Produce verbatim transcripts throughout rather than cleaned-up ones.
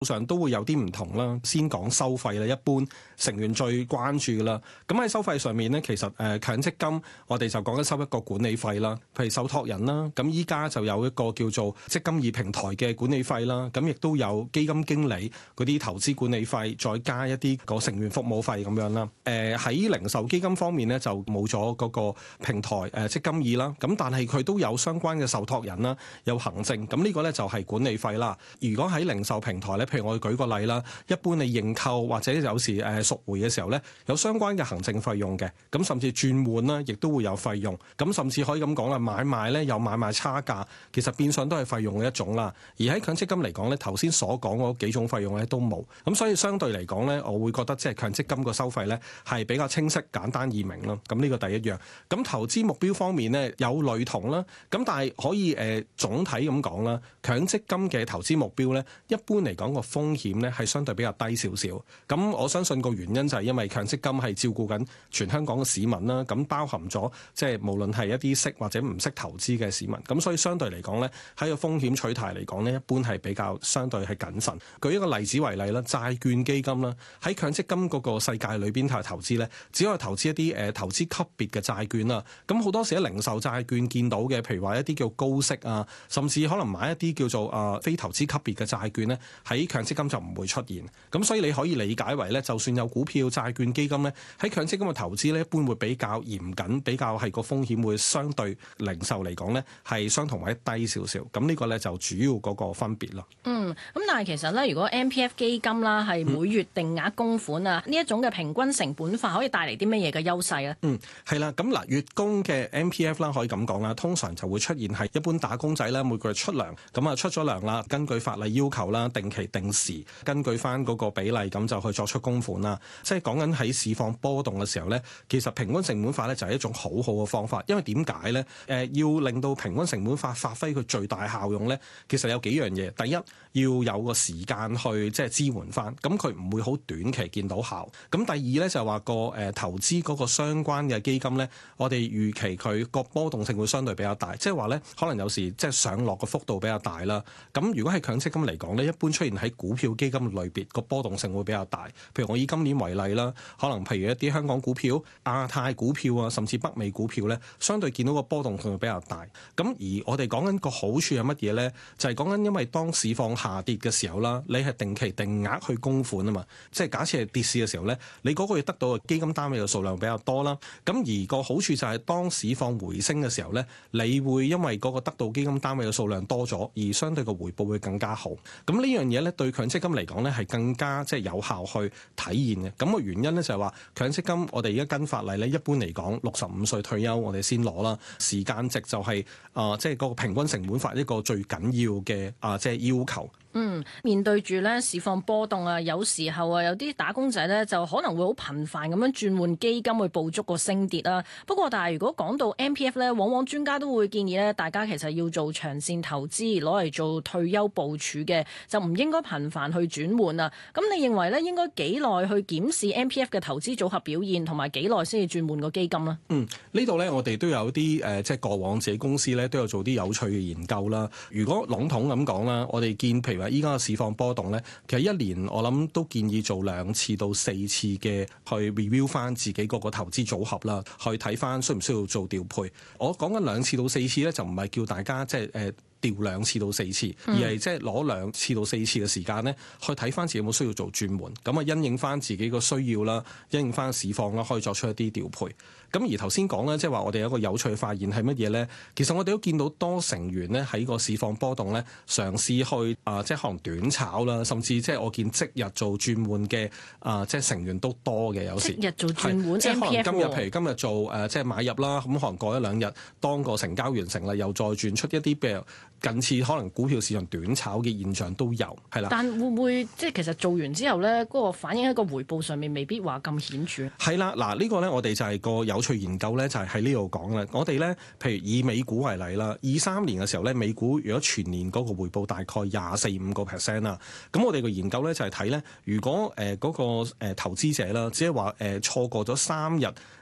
上都會有啲唔同啦。先講收費啦，一般成員最關注啦。咁喺收費上面呢，其實誒強積金我哋就講緊收一個管理費啦，譬如受託人啦，咁依家就有一個叫做積金易平台嘅管理費啦，咁亦都有基金經理嗰啲投資管理費，再加一啲個成員服務費咁樣啦。誒喺零售基金方面呢，就冇咗嗰個平台誒積金易啦，咁但係佢都有相關嘅受託人啦，有行政，咁呢個呢，就係管理費啦。如果喺零售平台呢，譬如我舉個例啦，一般你認購或者有時誒贖回嘅時候呢，有相關嘅行政費用嘅，咁甚至轉換啦，亦都會有費用，咁甚至可以咁講啦，買賣呢有買賣差價，其實變相都係費用嘅一種啦。而喺強積金嚟講呢，頭先所講嗰幾種費用呢都冇，咁所以相對嚟講呢，我會覺得即係強積金個收費呢係比較清晰、簡單易明咯。咁呢個第一樣。咁投資目標方面呢，有類同啦，咁但係可以誒、呃、總體咁講啦，強積金嘅投資目標呢，一般嚟講個風險呢係相對比較低少少。咁我相信個原因就係因為強積金係照顧緊全香港嘅市民啦，咁包含咗即係無論係一啲識或者唔識投資嘅市民，咁所以相對嚟講呢，喺個風險取態嚟講呢，一般係比較相對係謹慎。舉一個例子為例啦，債券基金啦，喺強積金嗰個世界裏邊係投資呢，只可以投資一啲誒投資級別嘅債券啦。咁好多時喺零售債券見到嘅，譬如話一啲叫高息啊，甚至可能買一啲叫做啊非投資級別嘅債券呢，喺強積金就唔會出現。咁所以你可以理解為呢，就算有股票、債券基金呢，喺強積金嘅投資呢，一般會比較嚴謹，比較係個風險會相對零售嚟講呢，係相同或者低少少。咁呢個呢，就主要嗰個分別咯。 嗯，咁但係其實呢，如果 M P F 基金啦係每月定額供款啊，呢、嗯、一種嘅平均成本法可以帶嚟啲乜嘢嘅優勢呢？嗯， 係啦，咁嗱，月供嘅 M P F 啦，可以咁講啦，通常就會出現係一般打工仔啦，每個月出糧，咁啊出咗糧啦，根據法例要求啦，定期定時根據翻嗰個比例咁就去作出供款啦。即係講緊喺市況波動嘅時候呢，其實平均成本法呢就係一種好好嘅方法，因為點解呢？誒、呃，要令到平均成本法發揮佢最大效用呢，其實有幾樣嘢。第一，要有個時間去即係支援翻，咁佢唔會好短期見到效。咁第二呢，就係話個誒投資嗰個相關嘅基金呢，我哋預期佢個波動性會相對比較大，即係話呢，可能有時即係上落嘅幅度比較大啦。咁如果係強積金嚟講呢，一般出現喺股票基金類別個波動性會比較大。譬如我以今年為例啦，可能譬如一啲香港股票、亞太股票啊，甚至北美股票呢，相對見到個波動性會比較大。咁而我哋講緊個好處係乜嘢呢？就係講緊因為當市況下跌嘅時候啦，你係定期定額去供款啊嘛。即係假設係跌市嘅時候呢，你嗰個月得到嘅基金單位嘅數量比較多啦。咁而個好處就係當市況回升嘅時候呢，你會因為嗰個得到基金單位嘅數量多咗，而相對嘅回報會更加好。咁呢樣嘢呢，對強積金嚟講呢，係更加即係有效去體現嘅。咁個原因呢，就係話強積金我哋而家跟法例呢，一般嚟講六十五歲退休我哋先攞啦。時間值就係啊，即係嗰個平均成本法一個最緊要嘅啊，即係要求。 嗯，面對住咧市況波動啊，有時候啊，有啲打工仔咧就可能會好頻繁咁樣轉換基金去捕捉個升跌啦。不過，但係如果講到 M P F 咧，往往專家都會建議咧，大家其實要做長線投資，攞嚟做退休部署嘅，就唔應該頻繁去轉換啊。咁你認為咧，應該幾耐去檢視 M P F 嘅投資組合表現，同埋幾耐先至轉換個基金呢？ 嗯，呢度咧我哋都有啲誒、呃，即係過往自己公司咧都有做啲有趣嘅研究啦。如果籠統咁講啦，我哋見譬如話依家嘅市況波動咧，其實一年我諗都建議做兩次到四次嘅去 review 翻自己嗰個投資組合啦，去睇翻需唔需要做調配。我講緊兩次到四次咧，就唔係叫大家即係誒。呃調兩次到四次，而係即係攞兩次到四次嘅時間咧，去睇翻自己有冇需要做轉換，咁啊因應翻自己個需要啦，因應翻市況啦，可以作出一啲調配。咁而頭先講咧，即係話我哋有一個有趣嘅發現係乜嘢咧？其實我哋都見到多成員咧喺個市況波動咧，嘗試去啊、呃，即係可能短炒啦，甚至即係我見即日做轉換嘅啊、呃，即係成員都多嘅有時。 即日做轉換， 即係可能今日譬如今日做誒、呃，即係買入啦，咁可能過一兩日，當個成交完成啦，又再轉出一啲譬如近似可能股票市場短炒嘅現象都有，係啦。 但會唔會即係其實做完之後咧，嗰、那個反映喺個回報上面未必話咁顯著？ 係啦，嗱、這個、呢個咧我哋就係個有趣研究咧，就係喺呢度講啦。我哋咧，譬如以美股為例啦，二三年嘅時候咧，美股如果全年嗰個回報大概廿四五個 percent 啦，咁我哋個研究咧就係睇咧，如果誒嗰、呃那個誒、呃、投資者啦，只係話誒錯過咗三日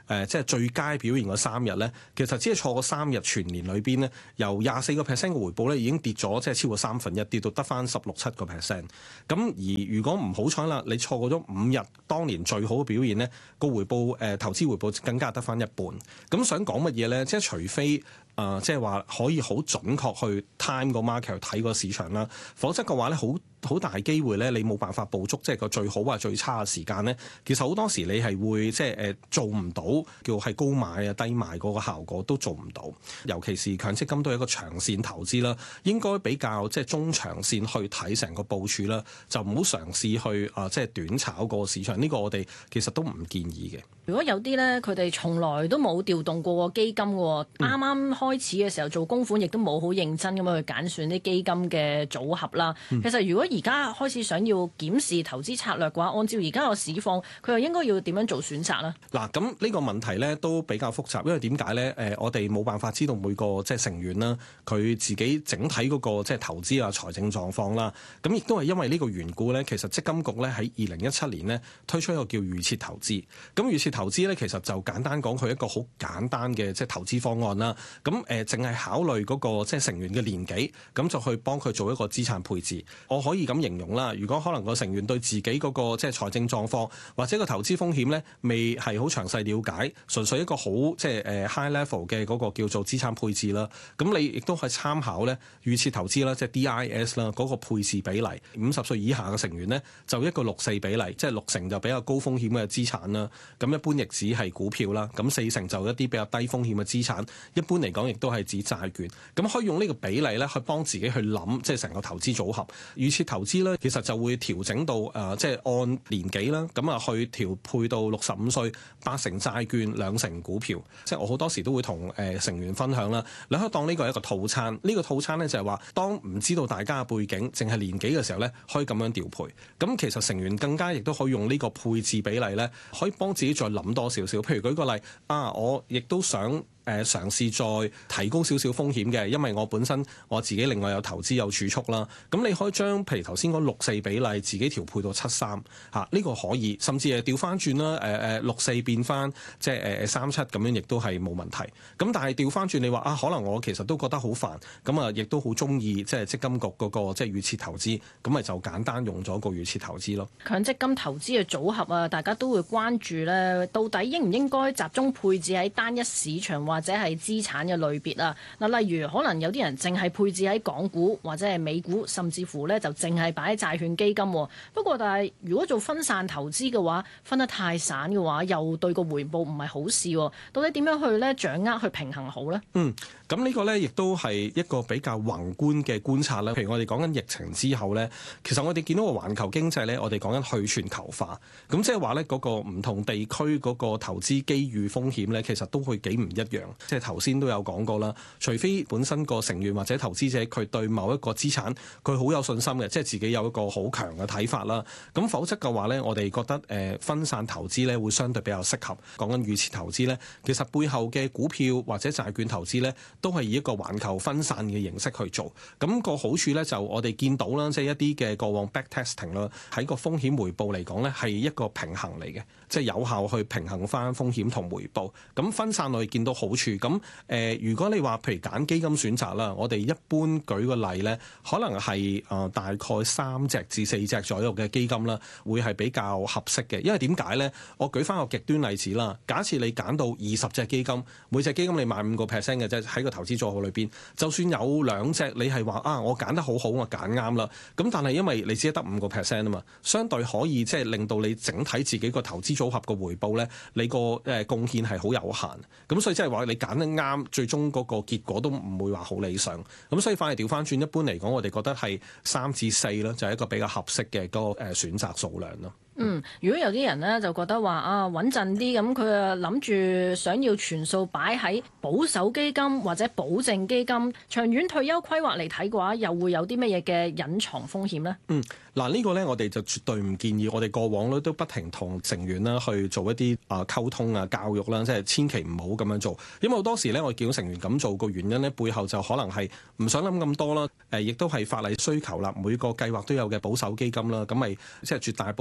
誒即係最佳表現嗰三日咧，其實只係錯過三日，全年裏邊咧由廿四個 percent 嘅回報咧已經跌咗即係超過三分一，跌到得翻十六七個 percent。咁而如果唔好彩啦，你錯過咗五日當年最好嘅表現咧，個回報誒、呃、投資回報更加得翻一半。咁想講乜嘢咧？即係除非啊、呃，即係話可以好準確去 time 個 market 去睇個市場啦，否則嘅話咧，好好大機會咧，你冇辦法捕捉即係個最好或最差嘅時間咧。其實好多時你係會即係誒做唔到，叫係高買啊低賣嗰個效果都做唔到。尤其是強積金都係一個長線投資啦，應該比較即係中長線去睇成個部署啦，就唔好嘗試去啊、呃、即係短炒個市場。呢、這個我哋其實都唔建議嘅。 如果有啲咧，佢哋從來都冇調動過個基金嘅，啱啱開始嘅時候做供款，亦都冇好認真咁樣去揀選啲基金嘅組合啦。嗯、其實如果而家開始想要檢視投資策略嘅話，按照而家個市況，佢又應該要點樣做選擇呢？嗱，咁呢個問題咧都比較複雜，因為點解咧？誒，我哋冇辦法知道每個即係成員啦，佢自己整體嗰個即係投資啊、財政狀況啦。咁亦都係因為呢個緣故咧，其實積金局咧喺二零一七年咧推出一個叫預設投資。咁預設投資咧，其實就簡單講，佢一個好簡單嘅即係投資方案啦。咁誒，淨係考慮嗰個即係成員嘅年紀，咁就去幫佢做一個資產配置。我可以咁形容啦，如果可能個成員對自己嗰個即係財政狀況或者個投資風險咧，未係好詳細了解，純粹一個好即係誒 high level 嘅嗰個叫做資產配置啦。咁你亦都係參考咧預設投資啦，即係 D I S 啦嗰個配置比例。五十歲以下嘅成員咧，就一個六四比例，即係六成就比較高風險嘅資產啦。咁一般亦只係股票啦，咁四成就一啲比較低風險嘅資產。一般嚟講，亦都係指債券。咁可以用呢個比例咧，去幫自己去諗，即係成個投資組合。預設投資咧，其實就會調整到誒、呃，即係按年紀啦，咁啊去調配到六十五歲，八成債券，兩成股票。即係我好多時都會同誒、呃、成員分享啦。你可以當呢個係一個套餐。呢、這個套餐咧就係話，當唔知道大家嘅背景，淨係年紀嘅時候咧，可以咁樣調配。咁其實成員更加亦都可以用呢個配置比例咧，可以幫自己再諗多少少。譬如舉個例啊，我亦都想。誒嘗試再提高少少風險嘅，因為我本身我自己另外有投資有儲蓄啦。咁你可以將譬如頭先嗰六四比例自己調配到七三嚇，呢個可以，甚至係調翻轉啦。誒誒六四變翻即係誒誒三七咁樣，亦都係冇問題。咁但係調翻轉你話啊，可能我其實都覺得好煩，咁啊亦都好中意即係積金局嗰個即係預設投資，咁咪就簡單用咗個預設投資咯。強積金投資嘅組合啊，大家都會關注咧，到底應唔應該集中配置喺單一市場或者係資產嘅類別啊？嗱，例如可能有啲人淨係配置喺港股或者係美股，甚至乎咧就淨係擺喺債券基金。不過但係如果做分散投資嘅話，分得太散嘅話，又對個回報唔係好事。到底點樣去咧掌握去平衡好呢？ 嗯，咁呢個咧亦都係一個比較宏觀嘅觀察啦。譬如我哋講緊疫情之後咧，其實我哋見到個環球經濟咧，我哋講緊去全球化，咁即係話咧嗰個唔同地區嗰個投資機遇風險咧，其實都會幾唔一樣。即係頭先都有講過啦，除非本身個成員或者投資者佢對某一個資產佢好有信心嘅，即係自己有一個好強嘅睇法啦。咁否則嘅話咧，我哋覺得誒分散投資咧會相對比較適合。講緊預設投資咧，其實背後嘅股票或者債券投資咧，都係以一個環球分散嘅形式去做。咁個好處咧就我哋見到啦，即係一啲嘅過往 backtesting 啦，喺個風險回報嚟講咧係一個平衡嚟嘅，即係有效去平衡翻風險同回報。咁分散我哋見到好處。咁誒、呃，如果你話譬如揀基金選擇啦，我哋一般舉個例咧，可能係誒、呃、大概三隻至四隻左右嘅基金啦，會係比較合適嘅。因為點解咧？我舉翻個極端例子啦，假設你揀到二十隻基金，每隻基金你買五個 percent 嘅啫，喺個投資組合裏邊，就算有兩隻你係話啊，我揀得好好，我揀啱啦。咁但係因為你只係得五個 percent 啊嘛，相對可以即係令到你整體自己個投資組合個回報咧，你個誒貢獻係好有限。咁所以即係話你揀得啱，最終嗰個結果都唔會話好理想。咁所以反而調翻轉，一般嚟講，我哋覺得係三至四啦，就係一個比較合適嘅嗰個誒選擇數量咯。 嗯，如果有啲人呢，就覺得話啊穩陣啲，咁佢啊諗住想要全數擺喺保守基金或者保證基金，長遠退休規劃嚟睇嘅話，又會有啲乜嘢嘅隱藏風險呢？嗯， 嗱呢個呢，我哋就絕對唔建議。我哋過往咧都不停同成員啦去做一啲啊溝通啊教育啦，即係千祈唔好咁樣做。因為好多時呢，我見到成員咁做個原因呢，背後就可能係唔想諗咁多啦。誒，亦都係法例需求啦，每個計劃都有嘅保守基金啦，咁咪即係絕大部分時間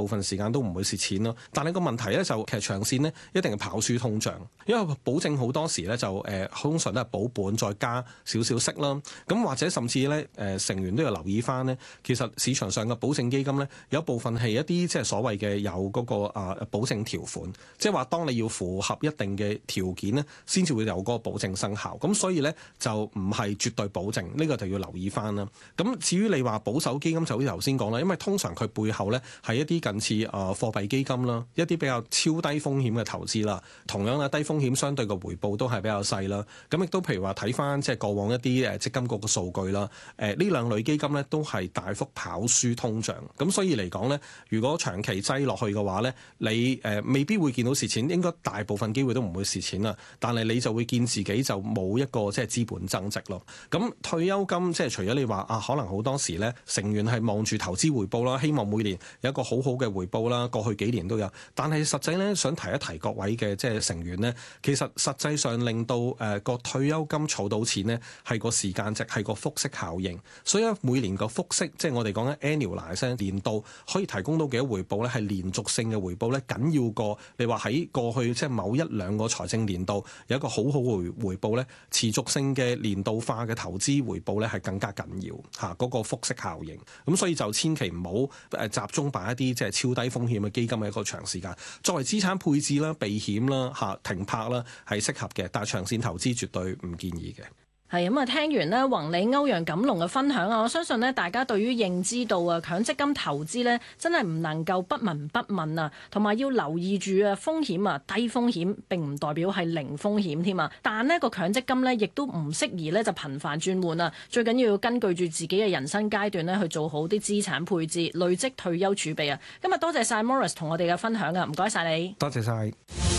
間都唔會蝕錢咯。但係個問題咧就其實長線呢一定係跑輸通脹，因為保證好多時咧就誒、呃、通常都係保本再加少少息啦。咁或者甚至咧誒、呃、成員都要留意翻呢，其實市場上嘅保證基金咧有一部分係一啲即係所謂嘅有嗰、那個啊保證條款，即係話當你要符合一定嘅條件呢，先至會有嗰個保證生效。咁所以咧就唔係絕對保證，呢、這個就要留意翻啦。咁至於你話保守基金就好似頭先講啦，因為通常佢背後咧係一啲近似啊貨幣基金啦，一啲比較超低風險嘅投資啦，同樣咧低風險相對嘅回報都係比較細啦。咁亦都譬如話睇翻即係過往一啲誒積金局嘅數據啦，誒呢兩類基金咧都係大幅跑輸通脹。咁所以嚟講咧，如果長期擠落去嘅話咧，你誒未必會見到蝕錢，應該大部分機會都唔會蝕錢啦。但係你就會見自己就冇一個即係資本增值咯。咁退休金即係除咗你話啊，可能好多時咧成員係望住投資回報啦，希望每年有一個好好嘅回報啦，過去幾年都有。但係實際咧，想提一提各位嘅即係成員咧，其實實際上令到誒個退休金儲到錢咧，係個時間值，係個複息效應。所以每年個複息，即係我哋講緊 annualize 年度可以提供到幾多回報咧，係連續性嘅回報咧，緊要過你話喺過去即係某一兩個財政年度有一個好好回回報咧，持續性嘅年度化嘅投資回報咧係更加緊要嚇，嗰個複息效應。咁所以就千祈唔好誒集中擺一啲即係超低風險嘅基金嘅一個長時間，作為資產配置啦、避險啦、嚇停泊啦係適合嘅，但係長線投資絕對唔建議嘅。 係咁啊！聽完呢宏利歐陽錦龍嘅分享啊，我相信呢大家對於認知到啊強積金投資呢真係唔能夠不聞不問啊，同埋要留意住啊風險啊，低風險並唔代表係零風險添啊。但呢個強積金呢亦都唔適宜呢就頻繁轉換啊，最緊要根據住自己嘅人生階段呢去做好啲資產配置，累積退休儲備啊。今日多謝晒 Morris 同我哋嘅分享啊，唔該晒你。 多謝晒。